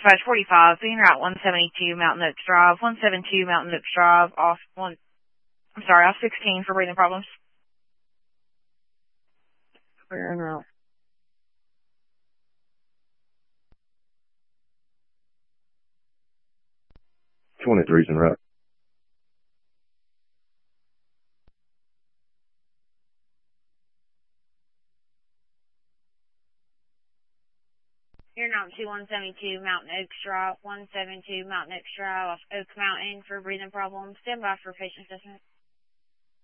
Dispatch 45, being route 172 Mountain Oaks Drive, 172 Mountain Oaks Drive, off 16 for breathing problems. Clear en route. 23's en route. You're now 2172 Mountain Oaks Drive, 172 Mountain Oaks Drive off Oak Mountain for breathing problems. Stand by for patient assessment.